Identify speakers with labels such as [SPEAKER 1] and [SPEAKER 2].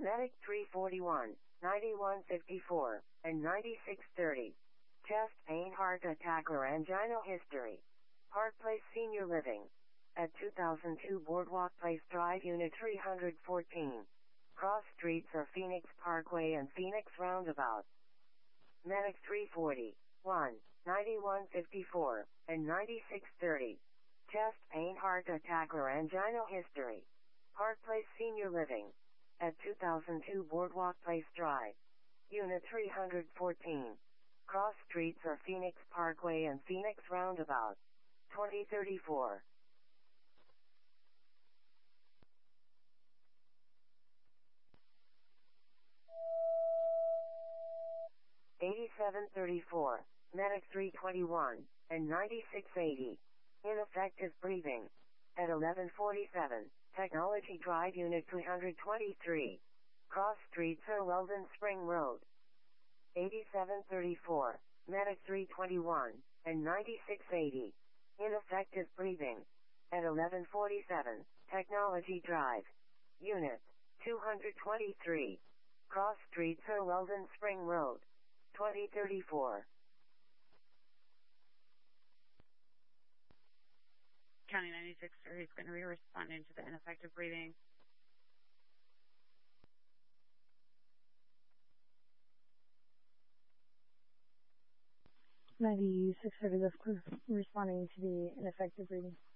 [SPEAKER 1] Medic 341, 9154, and 9630. Chest pain, heart attack, or angina history. Park Place Senior Living. At 2002 Boardwalk Place Drive, Unit 314. Cross streets are Phoenix Parkway and Phoenix Roundabout. Medic 340, 9154, and 9630. Chest pain, heart attack, or angina history. Park Place Senior Living. At 2002 Boardwalk Place Drive. Unit 314. Cross streets are Phoenix Parkway and Phoenix Roundabout. 2034. $87.34, Medic 321, and 96.80. Ineffective breathing. At 11:47, Technology Drive, Unit 323. Cross streets are Weldon Spring Road. $87.34, Medic 321, and 96.80. Ineffective breathing. At 11:47, Technology Drive. Unit 223. Cross streets are Weldon Spring Road. 2034.
[SPEAKER 2] County 9630 is going to be responding to the ineffective breathing.
[SPEAKER 3] Responding to the ineffective breathing.